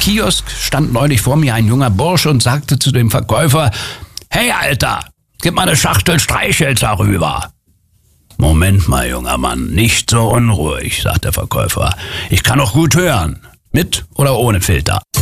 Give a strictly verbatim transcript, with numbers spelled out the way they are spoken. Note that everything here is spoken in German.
Kiosk stand neulich vor mir ein junger Bursch und sagte zu dem Verkäufer: »Hey, Alter, gib mal eine Schachtel Streichhölzer rüber.« »Moment mal, junger Mann, nicht so unruhig«, sagt der Verkäufer. »Ich kann auch gut hören. Mit oder ohne Filter?«